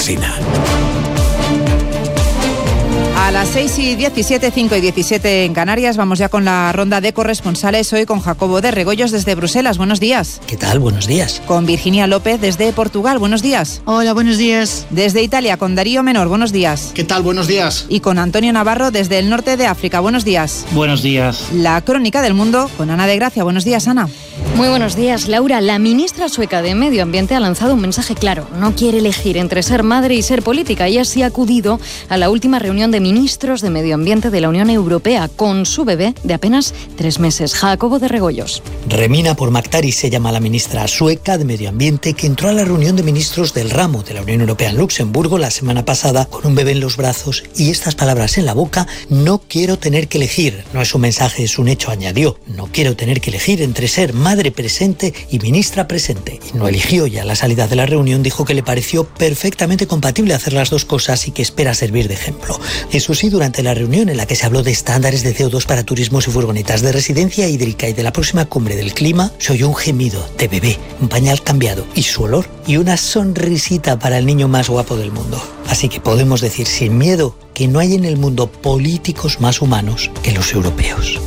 Alsina. A las 6:17, 5:17 en Canarias, vamos ya con la ronda de corresponsales. Hoy con Jacobo de Regoyos desde Bruselas. Buenos días. ¿Qué tal? Buenos días. Con Virginia López desde Portugal. Buenos días. Hola, buenos días. Desde Italia con Darío Menor. Buenos días. ¿Qué tal? Buenos días. Y con Antonio Navarro desde el norte de África. Buenos días. Buenos días. La crónica del mundo con Ana de Gracia. Buenos días, Ana. Muy buenos días, Laura. La ministra sueca de Medio Ambiente ha lanzado un mensaje claro. No quiere elegir entre ser madre y ser política. Ella sí ha acudido a la última reunión de ministros de Medio Ambiente de la Unión Europea con su bebé de apenas 3 meses. Jacobo de Regoyos. Remina Pourmokhtari se llama la ministra sueca de Medio Ambiente que entró a la reunión de ministros del ramo de la Unión Europea en Luxemburgo la semana pasada con un bebé en los brazos y estas palabras en la boca: no quiero tener que elegir. No es un mensaje, es un hecho, añadió. No quiero tener que elegir entre ser madre presente y ministra presente. Y no eligió, y a la salida de la reunión dijo que le pareció perfectamente compatible hacer las dos cosas y que espera servir de ejemplo. Eso sí, durante la reunión en la que se habló de estándares de CO2 para turismos y furgonetas, de residencia hídrica y de la próxima cumbre del clima, se oyó un gemido de bebé, un pañal cambiado y su olor y una sonrisita para el niño más guapo del mundo. Así que podemos decir sin miedo que no hay en el mundo políticos más humanos que los europeos.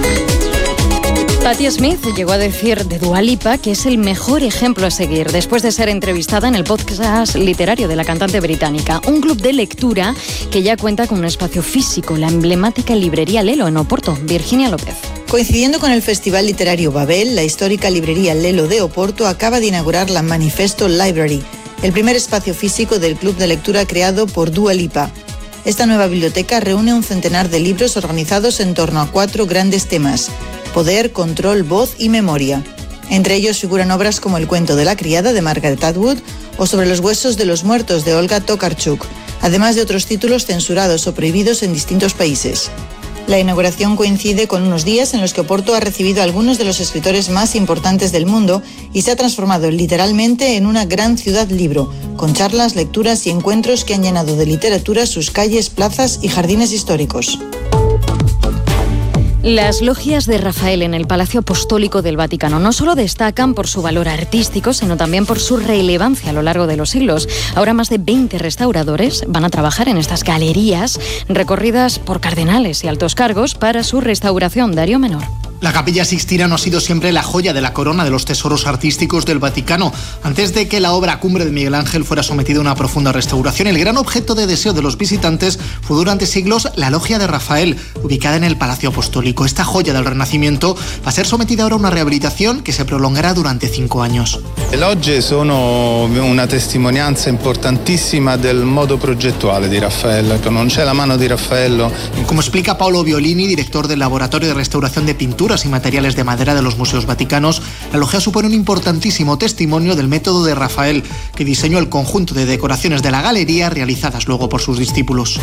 Patti Smith llegó a decir de Dua Lipa que es el mejor ejemplo a seguir después de ser entrevistada en el podcast literario de la cantante británica. Un club de lectura que ya cuenta con un espacio físico, la emblemática librería Lelo en Oporto. Virginia López. Coincidiendo con el Festival Literario Babel, la histórica librería Lelo de Oporto acaba de inaugurar la Manifesto Library, el primer espacio físico del club de lectura creado por Dua Lipa. Esta nueva biblioteca reúne un centenar de libros organizados en torno a 4 grandes temas: poder, control, voz y memoria. Entre ellos figuran obras como El cuento de la criada de Margaret Atwood o Sobre los huesos de los muertos de Olga Tokarczuk, además de otros títulos censurados o prohibidos en distintos países. La inauguración coincide con unos días en los que Oporto ha recibido a algunos de los escritores más importantes del mundo y se ha transformado literalmente en una gran ciudad libro, con charlas, lecturas y encuentros que han llenado de literatura sus calles, plazas y jardines históricos. Las logias de Rafael en el Palacio Apostólico del Vaticano no solo destacan por su valor artístico, sino también por su relevancia a lo largo de los siglos. Ahora más de 20 restauradores van a trabajar en estas galerías recorridas por cardenales y altos cargos para su restauración. Darío Menor. La Capilla Sixtina no ha sido siempre la joya de la corona de los tesoros artísticos del Vaticano. Antes de que la obra Cumbre de Miguel Ángel fuera sometida a una profunda restauración, el gran objeto de deseo de los visitantes fue durante siglos la logia de Rafael, ubicada en el Palacio Apostólico. Esta joya del Renacimiento va a ser sometida ahora a una rehabilitación que se prolongará durante 5 años. Le logge sono una testimonianza importantissima del modo progettuale di Raffaello, che non c'è la mano di Raffaello. Como explica Paolo Violini, director del Laboratorio de Restauración de Pinturas y Materiales de Madera de los Museos Vaticanos, la logia supone un importantísimo testimonio del método de Rafael, que diseñó el conjunto de decoraciones de la galería realizadas luego por sus discípulos.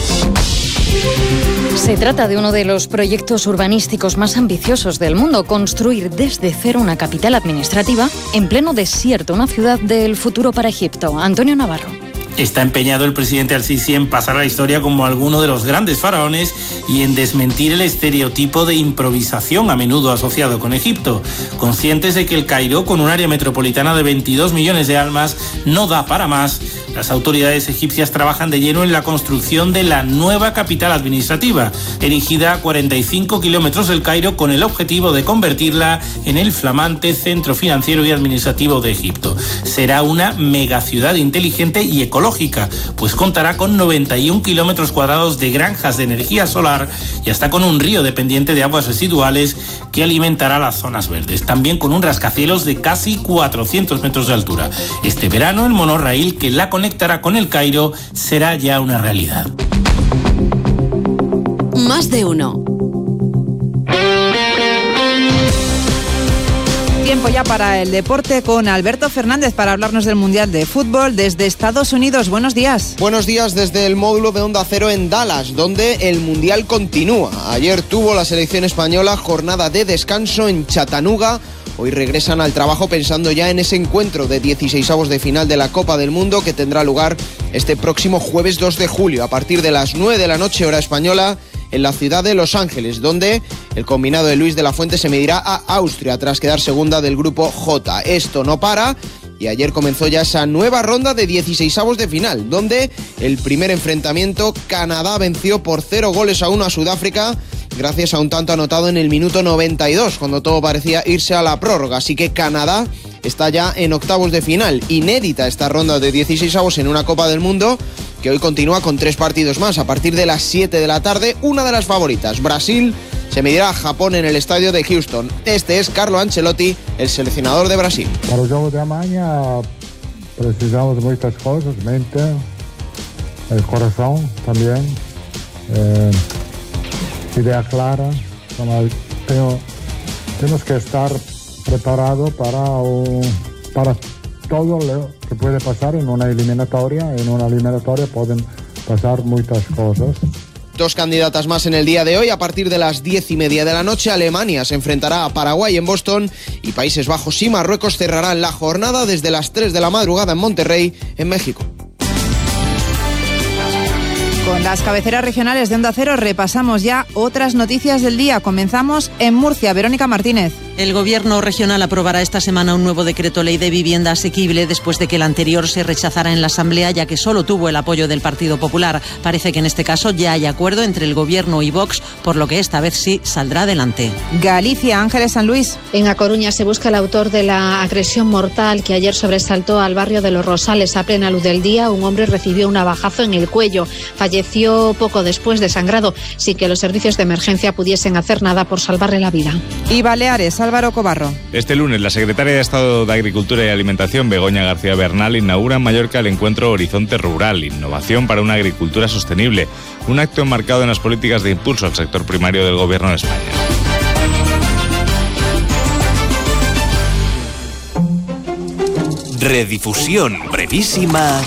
Se trata de uno de los proyectos urbanísticos más ambiciosos del mundo: construir desde cero una capital administrativa en pleno desierto, una ciudad del futuro para Egipto. Antonio Navarro. Está empeñado el presidente Al-Sisi en pasar a la historia como alguno de los grandes faraones y en desmentir el estereotipo de improvisación a menudo asociado con Egipto. Conscientes de que el Cairo, con un área metropolitana de 22 millones de almas, no da para más, las autoridades egipcias trabajan de lleno en la construcción de la nueva capital administrativa, erigida a 45 kilómetros del Cairo, con el objetivo de convertirla en el flamante centro financiero y administrativo de Egipto. Será una megaciudad inteligente y ecológica, pues contará con 91 kilómetros cuadrados de granjas de energía solar y hasta con un río dependiente de aguas residuales que alimentará las zonas verdes, también con un rascacielos de casi 400 metros de altura. Este verano el monorraíl que la conectará con el Cairo será ya una realidad. Más de uno. Tiempo ya para el deporte con Alberto Fernández para hablarnos del Mundial de Fútbol desde Estados Unidos. Buenos días. Buenos días desde el módulo de Onda Cero en Dallas, donde el Mundial continúa. Ayer tuvo la selección española jornada de descanso en Chattanooga. Hoy regresan al trabajo pensando ya en ese encuentro de 16avos de final de la Copa del Mundo que tendrá lugar este próximo jueves 2 de julio a partir de las 9 de la noche hora española en la ciudad de Los Ángeles, donde el combinado de Luis de la Fuente se medirá a Austria tras quedar segunda del grupo J. Esto no para y ayer comenzó ya esa nueva ronda de 16avos de final, donde el primer enfrentamiento Canadá venció por 0-1 a Sudáfrica, gracias a un tanto anotado en el minuto 92, cuando todo parecía irse a la prórroga. Así que Canadá está ya en octavos de final. Inédita esta ronda de 16avos en una Copa del Mundo, que hoy continúa con 3 partidos más. A partir de las 7 de la tarde, una de las favoritas, Brasil, se medirá a Japón en el estadio de Houston. Este es Carlo Ancelotti, el seleccionador de Brasil. Para el juego de mañana precisamos de muchas cosas, mente, el corazón también, idea clara. Tenemos que estar preparados para todo lo que puede pasar en una eliminatoria. En una eliminatoria pueden pasar muchas cosas. 2 candidatas más en el día de hoy. A partir de las 10:30 de la noche, Alemania se enfrentará a Paraguay en Boston y Países Bajos y Marruecos cerrarán la jornada desde las 3 de la madrugada en Monterrey, en México. Con las cabeceras regionales de Onda Cero repasamos ya otras noticias del día. Comenzamos en Murcia. Verónica Martínez. El Gobierno regional aprobará esta semana un nuevo decreto ley de vivienda asequible después de que el anterior se rechazara en la Asamblea, ya que solo tuvo el apoyo del Partido Popular. Parece que en este caso ya hay acuerdo entre el Gobierno y Vox, por lo que esta vez sí saldrá adelante. Galicia, Ángeles San Luis. En A Coruña se busca el autor de la agresión mortal que ayer sobresaltó al barrio de Los Rosales. A plena luz del día, un hombre recibió un navajazo en el cuello. Falleció poco después, desangrado, sin que los servicios de emergencia pudiesen hacer nada por salvarle la vida. Y Baleares, Álvaro Cobarro. Este lunes, la secretaria de Estado de Agricultura y Alimentación, Begoña García Bernal, inaugura en Mallorca el encuentro Horizonte Rural, Innovación para una Agricultura Sostenible, un acto enmarcado en las políticas de impulso al sector primario del Gobierno de España. Redifusión brevísima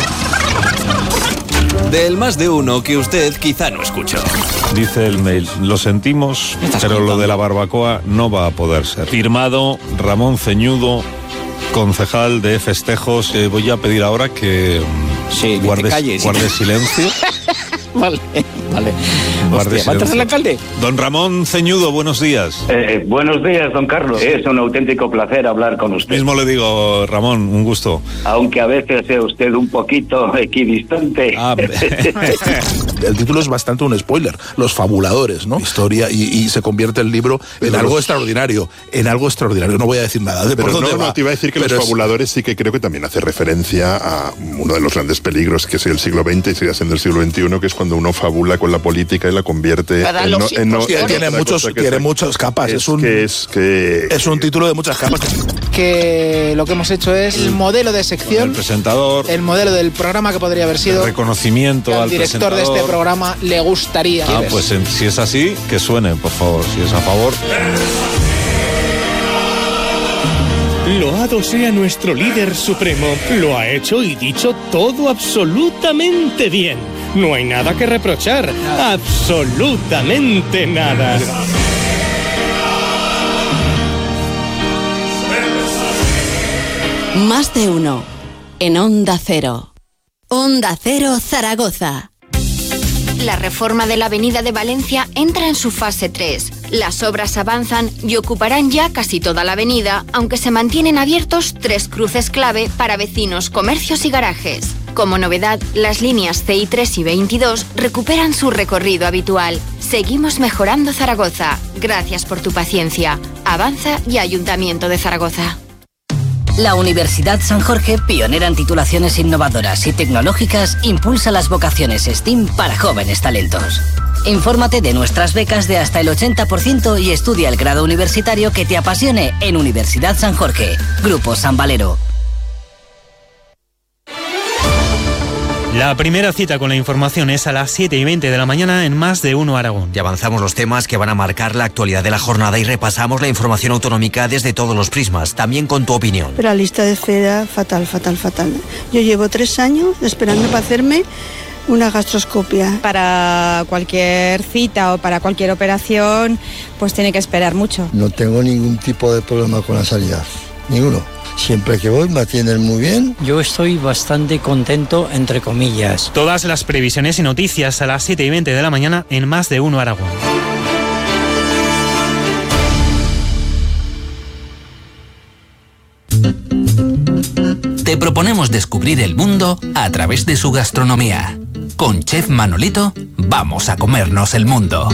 del Más de Uno que usted quizá no escuchó. Dice el mail, lo sentimos, pero lo de la barbacoa no va a poder ser. Firmado Ramón Ceñudo, concejal de festejos. Voy a pedir ahora que guarde silencio. Vale. ¿Va a entrar el alcalde? Don Ramón Ceñudo, buenos días. Buenos días, don Carlos. Es un auténtico placer hablar con usted. Mismo le digo, Ramón, un gusto. Aunque a veces sea usted un poquito equidistante. El título es bastante un spoiler. Los fabuladores, ¿no? Historia y se convierte el libro en algo extraordinario. En algo extraordinario. No voy a decir nada de por dónde va. Te iba a decir que los fabuladores sí que creo que también hace referencia a uno de los grandes peligros que es el siglo XX y sigue siendo el siglo XXI, que es cuando uno fabula con la política y la convierte tiene muchas capas. Es un título de muchas capas. Que lo que hemos hecho es el modelo de sección, el presentador, el modelo del programa que podría haber sido, el reconocimiento al director de este programa le gustaría. Pues si es así, que suene, por favor, si es a favor. Loado sea nuestro líder supremo. Lo ha hecho y dicho todo absolutamente bien. No hay nada que reprochar. Absolutamente nada. Más de uno. En Onda Cero. Onda Cero Zaragoza. La reforma de la Avenida de Valencia entra en su fase 3. Las obras avanzan y ocuparán ya casi toda la avenida, aunque se mantienen abiertos 3 cruces clave para vecinos, comercios y garajes. Como novedad, las líneas CI3 y 22 recuperan su recorrido habitual. Seguimos mejorando Zaragoza. Gracias por tu paciencia. Avanza y Ayuntamiento de Zaragoza. La Universidad San Jorge, pionera en titulaciones innovadoras y tecnológicas, impulsa las vocaciones STEAM para jóvenes talentos. Infórmate de nuestras becas de hasta el 80% y estudia el grado universitario que te apasione en Universidad San Jorge. Grupo San Valero. La primera cita con la información es a las 7:20 de la mañana en Más de Uno Aragón. Y avanzamos los temas que van a marcar la actualidad de la jornada y repasamos la información autonómica desde todos los prismas, también con tu opinión. Pero la lista de espera, fatal. Yo llevo 3 años esperando para hacerme una gastroscopia. Para cualquier cita o para cualquier operación, pues tiene que esperar mucho. No tengo ningún tipo de problema con la sanidad, ninguno. Siempre que voy me atienden muy bien. Yo estoy bastante contento, entre comillas. Todas las previsiones y noticias a las 7:20 de la mañana en Más de Uno Aragón. Queremos descubrir el mundo a través de su gastronomía. Con Chef Manolito, vamos a comernos el mundo.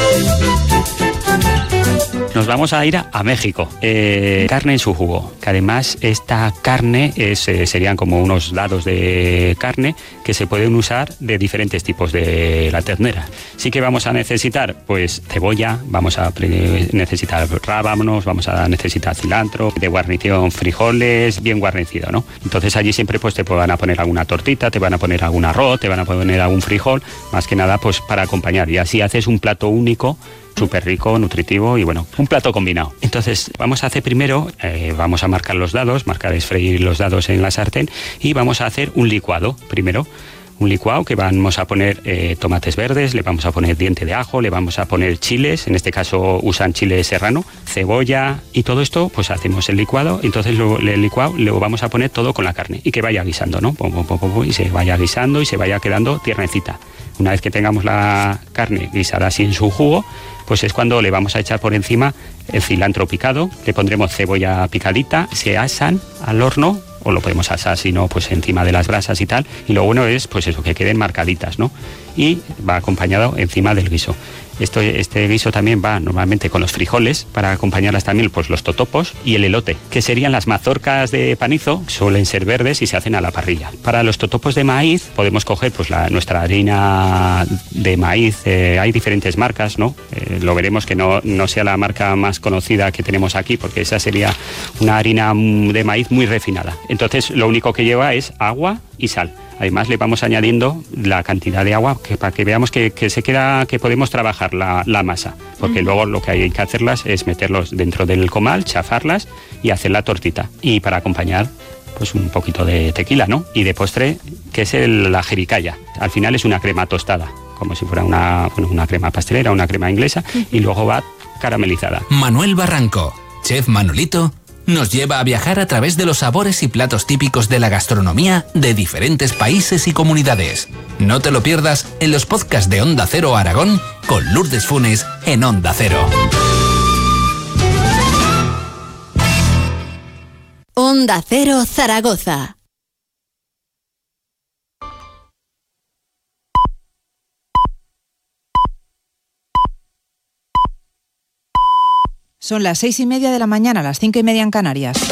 Nos vamos a ir a México. Carne en su jugo, que además esta carne serían como unos dados de carne que se pueden usar de diferentes tipos de la ternera. Sí que vamos a necesitar pues cebolla, vamos a necesitar rábanos, vamos a necesitar cilantro, de guarnición frijoles, bien guarnecido, ¿no? Entonces allí siempre pues te van a poner alguna tortita, te van a poner algún arroz, te van a poner algún frijol, más que nada pues para acompañar, y así haces un plato único, súper rico, nutritivo y bueno, un plato combinado. Entonces vamos a hacer primero, vamos a marcar los dados, freír los dados en la sartén y vamos a hacer un licuado primero. Un licuado que vamos a poner tomates verdes, le vamos a poner diente de ajo, le vamos a poner chiles, en este caso usan chile serrano, cebolla y todo esto, pues hacemos el licuado, entonces el licuado lo vamos a poner todo con la carne y que vaya guisando, ¿no? Y se vaya guisando y se vaya quedando tiernecita. Una vez que tengamos la carne guisada así en su jugo, pues es cuando le vamos a echar por encima el cilantro picado, le pondremos cebolla picadita, se asan al horno, o lo podemos asar, si no, pues encima de las brasas y tal, y lo bueno es, pues eso, que queden marcaditas, ¿no? Y va acompañado encima del guiso. Este guiso también va normalmente con los frijoles, para acompañarlas también pues los totopos y el elote, que serían las mazorcas de panizo, suelen ser verdes y se hacen a la parrilla. Para los totopos de maíz podemos coger pues nuestra harina de maíz, hay diferentes marcas, ¿no? Lo veremos que no sea la marca más conocida que tenemos aquí, porque esa sería una harina de maíz muy refinada. Entonces lo único que lleva es agua y sal. Además le vamos añadiendo la cantidad de agua para que veamos que podemos trabajar la masa, porque luego lo que hay que hacerlas es meterlos dentro del comal, chafarlas y hacer la tortita. Y para acompañar pues un poquito de tequila, ¿no? Y de postre, que es la jericaya. Al final es una crema tostada, como si fuera una crema pastelera, una crema inglesa, y luego va caramelizada. Manuel Barranco, Chef Manolito, nos lleva a viajar a través de los sabores y platos típicos de la gastronomía de diferentes países y comunidades. No te lo pierdas en los podcasts de Onda Cero Aragón con Lourdes Funes en Onda Cero. Onda Cero Zaragoza. Son las 6:30 de la mañana, las 5:30 en Canarias.